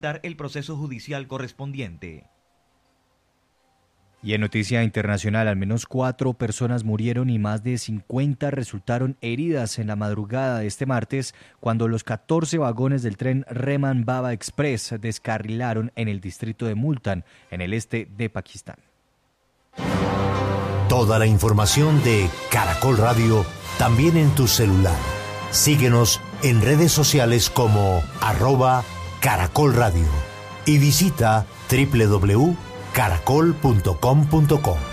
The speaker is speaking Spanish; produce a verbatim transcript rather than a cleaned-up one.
dar el proceso judicial correspondiente. Y en noticia internacional, al menos cuatro personas murieron y más de cincuenta resultaron heridas en la madrugada de este martes cuando los catorce vagones del tren Rehman Baba Express descarrilaron en el distrito de Multan, en el este de Pakistán. Toda la información de Caracol Radio también en tu celular. Síguenos en redes sociales como arroba Caracol Radio y visita doble u doble u doble u punto caracol punto com punto co.